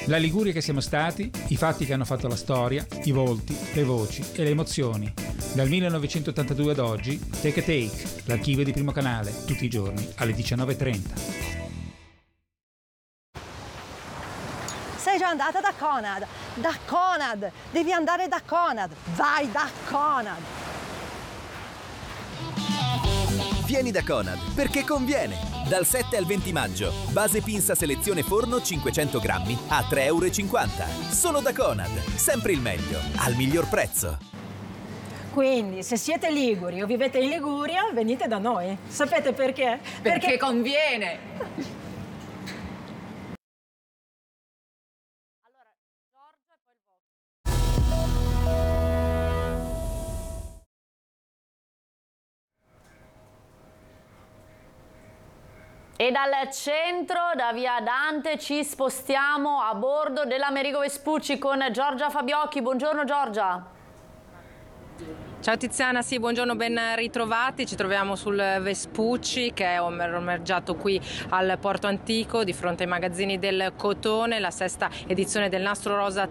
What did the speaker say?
La Liguria che siamo stati, i fatti che hanno fatto la storia, i volti, le voci e le emozioni. Dal 1982 ad oggi, Take a Take, l'archivio di Primo Canale, tutti i giorni alle 19:30. Sei già andata da Conad? Da Conad! Devi andare da Conad! Vai da Conad! Vieni da Conad, perché conviene! Dal 7 al 20 maggio, base pinza selezione forno 500 grammi a 3,50 €. Solo da Conad, sempre il meglio, al miglior prezzo. Quindi, se siete liguri o vivete in Liguria, venite da noi. Sapete perché? Perché conviene! E dal centro, da via Dante, ci spostiamo a bordo dell'Amerigo Vespucci con Giorgia Fabiocchi. Buongiorno Giorgia. Ciao Tiziana, sì, buongiorno, ben ritrovati. Ci troviamo sul Vespucci che è ormeggiato qui al Porto Antico di fronte ai magazzini del Cotone. La sesta edizione del Nastro Rosa